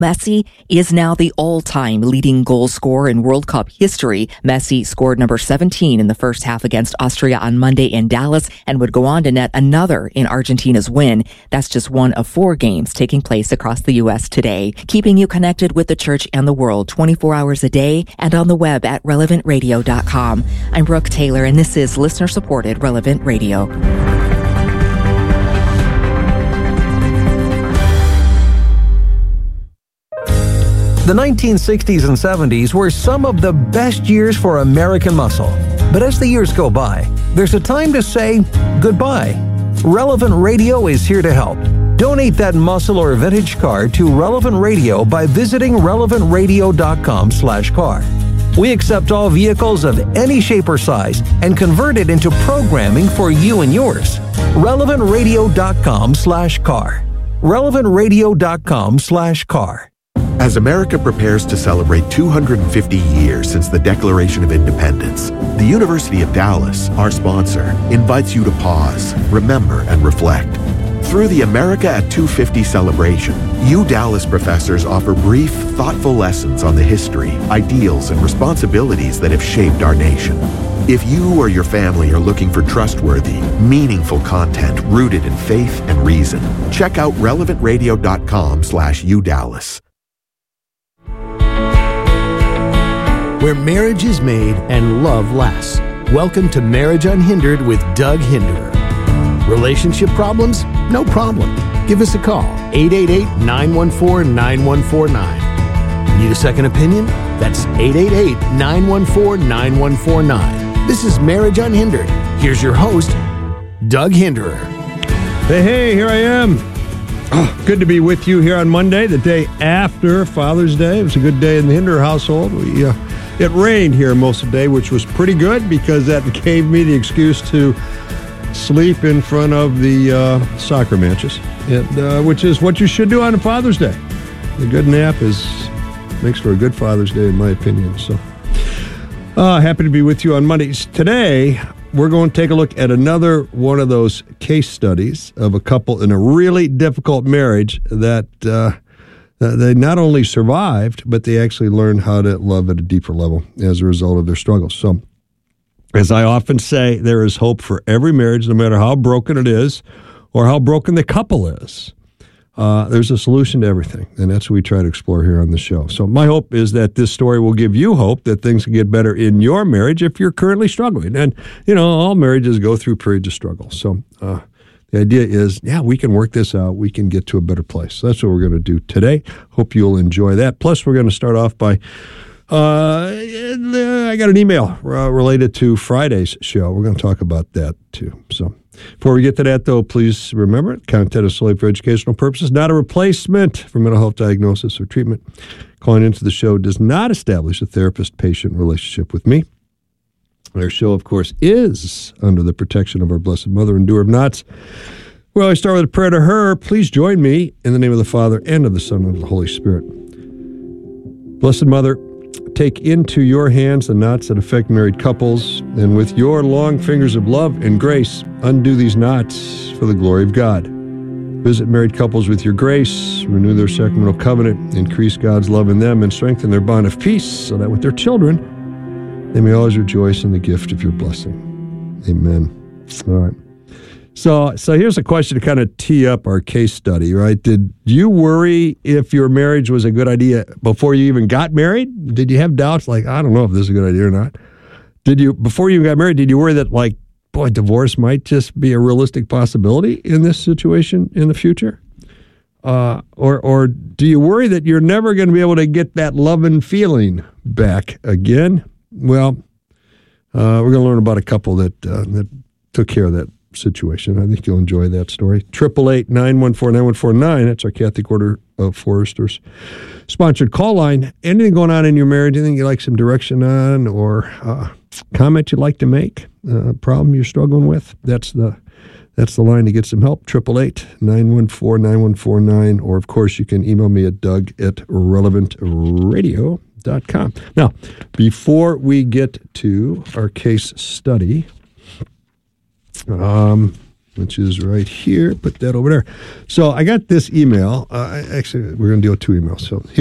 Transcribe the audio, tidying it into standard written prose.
Messi is now the all-time leading goal scorer in World Cup history. Messi scored number 17 in the first half against Austria on Monday in Dallas and would go on to net another in Argentina's win. That's just one of 4 games taking place across the U.S. today, keeping you connected with the church and the world 24 hours a day and on the web at relevantradio.com. I'm Brooke Taylor, and this is listener-supported Relevant Radio. The 1960s and 70s were some of the best years for American muscle. But as the years go by, there's a time to say goodbye. Relevant Radio is here to help. Donate that muscle or vintage car to Relevant Radio by visiting relevantradio.com/car. We accept all vehicles of any shape or size and convert it into programming for you and yours. relevantradio.com/car. relevantradio.com/car. As America prepares to celebrate 250 years since the Declaration of Independence, the University of Dallas, our sponsor, invites you to pause, remember, and reflect. Through the America at 250 celebration, U Dallas professors offer brief, thoughtful lessons on the history, ideals, and responsibilities that have shaped our nation. If you or your family are looking for trustworthy, meaningful content rooted in faith and reason, check out relevantradio.com/UDallas. Where marriage is made and love lasts. Welcome to Marriage Unhindered with Doug Hinderer. Relationship problems? No problem. Give us a call, 888-914-9149. Need a second opinion? That's 888-914-9149. This is Marriage Unhindered. Here's your host, Doug Hinderer. Hey, here I am. Oh, good to be with you here on Monday, the day after Father's Day. It was a good day in the Hinderer household. It rained here most of the day, which was pretty good because that gave me the excuse to sleep in front of the soccer matches, which is what you should do on a Father's Day. A good nap makes for a good Father's Day, in my opinion. So, happy to be with you on Mondays. Today, we're going to take a look at another one of those case studies of a couple in a really difficult marriage that they not only survived, but they actually learned how to love at a deeper level as a result of their struggles. So, as I often say, there is hope for every marriage, no matter how broken it is or how broken the couple is. There's a solution to everything, and that's what we try to explore here on the show. So my hope is that this story will give you hope that things can get better in your marriage if you're currently struggling. And, all marriages go through periods of struggle. So the idea is, we can work this out. We can get to a better place. So that's what we're going to do today. Hope you'll enjoy that. Plus, we're going to start off by I got an email related to Friday's show. We're going to talk about that, too. So before we get to that, though, please remember, content is solely for educational purposes, not a replacement for mental health diagnosis or treatment. Calling into the show does not establish a therapist-patient relationship with me. Our show, of course, is under the protection of our Blessed Mother and Doer of Knots. Well, I start with a prayer to her. Please join me in the name of the Father, and of the Son, and of the Holy Spirit. Blessed Mother, take into your hands the knots that affect married couples, and with your long fingers of love and grace, undo these knots for the glory of God. Visit married couples with your grace, renew their sacramental covenant, increase God's love in them, and strengthen their bond of peace, so that with their children, they may always rejoice in the gift of your blessing. Amen. All right. So here's a question to kind of tee up our case study, right? Did you worry if your marriage was a good idea before you even got married? Did you have doubts like, I don't know if this is a good idea or not? Before you got married, did you worry that divorce might just be a realistic possibility in this situation in the future? Or do you worry that you're never going to be able to get that love and feeling back again? Well, we're going to learn about a couple that took care of that situation. I think you'll enjoy that story. 888-914-9149. That's our Catholic Order of Foresters sponsored call line. Anything going on in your marriage? Anything you'd like some direction on, or comment you'd like to make? Problem you're struggling with? That's the line to get some help. 888-914-9149. Or of course you can email me at doug@relevantradio.com. Now, before we get to our case study, which is right here. Put that over there. So I got this email. Actually, we're going to deal with two emails. So here.